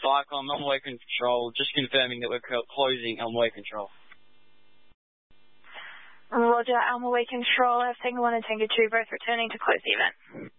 Cyclone, Elmway Control, just confirming that we're closing Elmway Control. Roger, Elmway Control, Tango 1 and Tango 2, both returning to close the event.